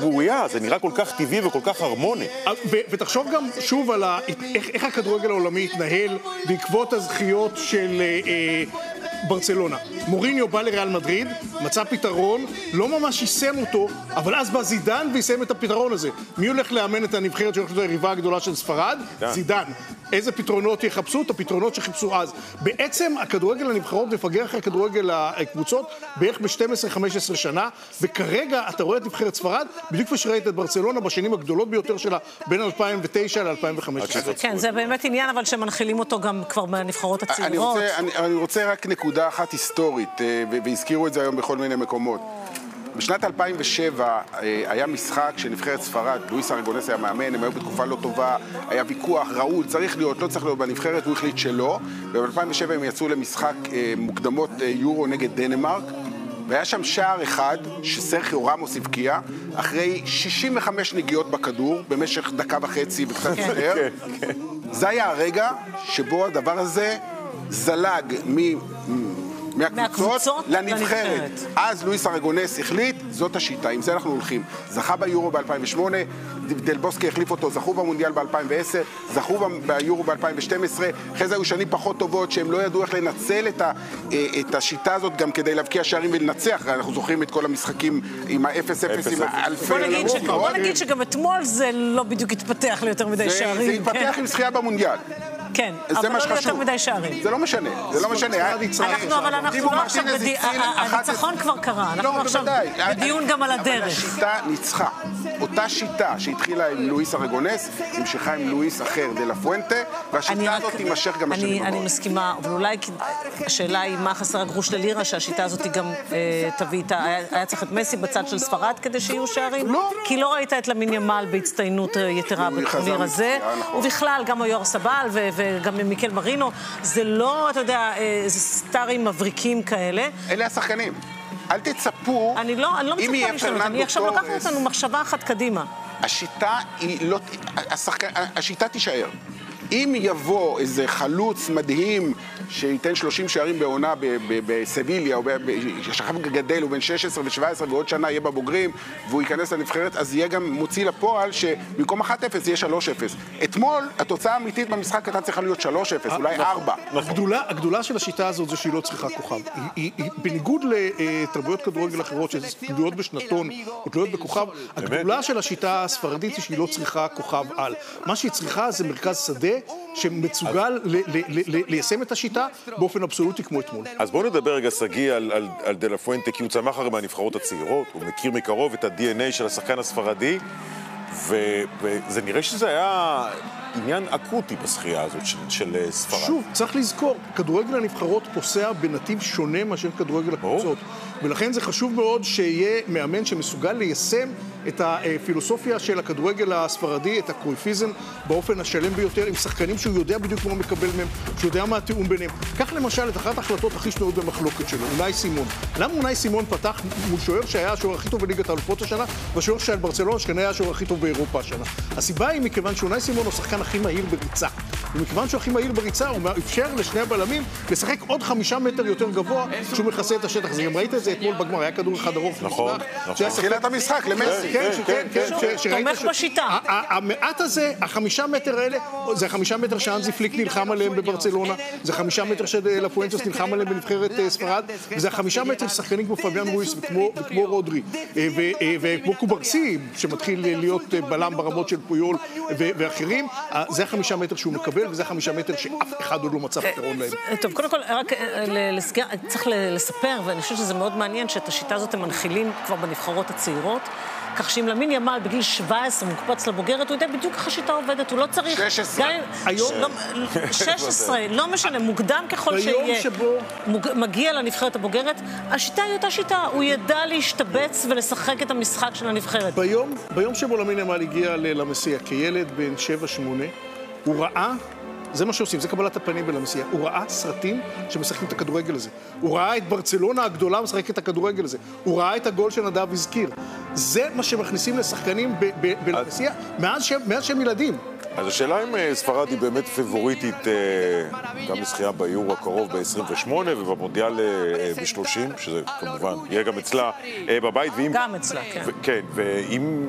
שערורייה, זה נראה כל כך טבעי וכל כך הרמוני. ותחשוב גם שוב על איך הכדורגל העולמי התנהל בעקבות הזכיות של ברצלונה. מוריניו בא לריאל מדריד, מצא פתרון, לא ממש יישם אותו, אבל אז בא זידן ויישם את הפתרון הזה. מי הולך לאמן את הנבחרת שהולכת להיות היריבה הגדולה של ספרד? זידן. איזה פתרונות יחפשו? את הפתרונות שחיפשו אז. בעצם הכדורגל הנבחרות מפגר אחרי הכדורגל הקבוצות בערך ב-12-15 שנה, וכרגע אתה רואה את נבחרת ספרד, בדיוק כפי שראית את ברצלונה בשנים הגדולות ביותר שלה בין 2009 ל-2015. כן, זה באמת עניין, אבל שמנחילים אותו גם כבר בנבחרות הצעירות. אני רוצה רק נקודה אחת היסטורית, והזכירו את זה היום בכל מיני מקומות. בשנת 2007 היה משחק שנבחרת ספרד, לואיס ארגונס היה מאמן, הם היו בתקופה לא טובה, היה ויכוח, ראול, צריך להיות, לא צריך להיות בנבחרת, הוא החליט שלא, וב-2007 הם יצאו למשחק מוקדמות יורו נגד דנמרק, והיה שם שער אחד שסרחיו רמוס הבקיע, אחרי 65 נגיעות בכדור, במשך דקה וחצי וקצת יותר. זה היה הרגע שבו הדבר הזה זלג מהקבוצות לנבחרת. אז לואיס ארגונס החליט, זאת השיטה, עם זה אנחנו הולכים. זכה ביורו ב-2008, דלבוסקי החליף אותו, זכו במונדיאל ב-2010, זכו ביורו ב-2012, אחרי זה היו שנים פחות טובות שהם לא ידעו איך לנצל את השיטה הזאת גם כדי להבקיע שערים ולנצח. אנחנו זוכרים את כל המשחקים עם ה-0-0, עם האלפי... בוא נגיד שגם אתמול זה לא בדיוק התפתח ליותר מדי שערים. זה התפתח עם זכייה במונדיאל. כן, אבל לא יותר מדי שערים. זה לא משנה, זה לא משנה. אבל אנחנו לא עכשיו, הניצחון כבר קרה, אנחנו עכשיו בדיון גם על הדרך. אבל השיטה ניצחה. אותה שיטה שהתחילה עם לואיס ארגונס, המשכה עם לואיס אחר דלה פואנטה, והשיטה הזאת תימשך גם השנים הבאות. אני מסכימה, אבל אולי השאלה היא מה חסר הגרוש ללירה, שהשיטה הזאת גם תביא איתה, היה צריך את מסי בצד של ספרד כדי שיהיו שערים? לא. כי לא ראית את למין ימל בהצטיינות יתרה בטורניר הזה, ובכלל גם היואר סבל וגם מיקל מרינו, זה לא, אתה יודע, זה סטארים מבריקים כאלה. אלה השחקנים. אל תצפו, אני לא מצפה לשנות, אני עכשיו לקחת אותנו מחשבה אחת קדימה. השיטה היא לא, השיטה תישאר. אם יבוא איזה חלוץ מדהים שייתן 30 שערים בעונה בסביליה, או ששכב גדל, הוא בין 16 ו-17 ועוד שנה יהיה בבוגרים, והוא ייכנס לנבחרת, אז יהיה גם מוציא לפועל שבמקום 1-0 יהיה 3-0. אתמול, התוצאה האמיתית במשחק הייתה צריכה להיות 3-0, אולי 4. הגדולה של השיטה הזאת זה שהיא לא צריכה כוכב. בניגוד לתרבויות כדורגל אחרות, שתלויות בשנתון או תלויות בכוכב, הגדולה של השיטה הספרדית היא שהיא לא צריכה כוכב על. מה שהיא צריכה זה מרכז שדה שמסוגל ליישם את השיטה באופן אבסולוטי כמו אתמול. אז בואו נדבר רגע סגי על דלה פואנטה, כי הוא צמח הרי מהנבחרות הצעירות, הוא מכיר מקרוב את ה-DNA של השחקן הספרדי, וזה נראה שזה היה עניין אקוטי בשחייה הזאת של ספרד. שוב, צריך לזכור, כדורגל הנבחרות פוסע בנתיב שונה מאשר כדורגל הקבוצות. ולכן זה חשוב מאוד שיהיה מאמן שמסוגל ליישם את הפילוסופיה של הכדורגל הספרדי, את הקרויפיזם, באופן השלם ביותר, עם שחקנים שהוא יודע בדיוק מה מקבל מהם, שהוא יודע מה התיאום ביניהם. כך למשל את אחת ההחלטות הכי שנויות במחלוקת שלו, אונאי סימון. למה אונאי סימון פתח מול שוער שהיה השוער הכי טוב בליגת האלופות השנה, והשוער של ברצלונה שכנראה היה השוער הכי טוב באירופה השנה? הסיבה היא מכיוון שאונאי סימון הוא השחקן הכי מהיר בריצה. ומכיוון שהוא הכי מהיר בריצה, הוא אפשר לשני הבלמים לשחק עוד 5 מטר יותר גבוה כשהוא מכסה את השטח. זה גם ראית את זה אתמול בגמר, היה כדור אחד ארוך. נכון. תחילת המשחק למסי. תומך בשיטה. המעט הזה, 5 מטר האלה, זה 5 מטר שאנזי פליק נלחם עליהם בברצלונה, זה 5 מטר שלה פואנטס נלחם עליהם בנבחרת ספרד, וזה 5 מטר שחקנים כמו פביאן רויס וכמו רודרי, וכמו קוברסי, שמתחיל להיות בלם ברמות של פויול ואחרים, זה 5 מטר שהוא מקבל, וזה 5 מטר שאף אחד עוד לא מצא פתרון להם. טוב, קודם כל, רק צריך לספר, ואני חושבת שזה מאוד מעניין, שאת השיטה הזאת הם מנחילים כבר בנבחרות הצעירות, כך שאם למין ימל בגיל 17 מוקפץ לבוגרת, הוא יודע בדיוק איך השיטה עובדת, הוא לא צריך... 16. היום... 16, לא משנה, מוקדם ככל שיהיה, מגיע לנבחרת הבוגרת, השיטה היא אותה שיטה, הוא ידע להשתבץ ולשחק את המשחק של הנבחרת. ביום שבו למין ימל הגיע למסיע כילד בן 7-8, הוא ראה, זה מה שעושים, זה קבלת הפנים בלמסיע. הוא ראה סרטים שמשחקים את הכדורגל הזה. הוא ראה את ברצלונה הגדולה משחקת את הכדורגל הזה. הוא ראה את הגול שנדב הזכיר. זה מה שמכניסים לשחקנים בלמסיע מאז שהם ילדים. אז השאלה אם ספרד היא באמת פיבוריטית גם לשחייה ביורו הקרוב ב-28 ובמונדיאל ב-30, שזה כמובן יהיה גם אצלה בבית. גם אצלה, כן. כן, ואם